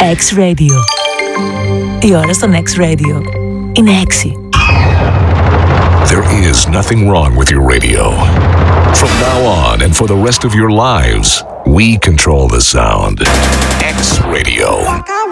X-Radio. Η ώρα στον X-Radio είναι 6. There is nothing wrong with your radio. From now on and for the rest of your lives, we control the sound. X-Radio.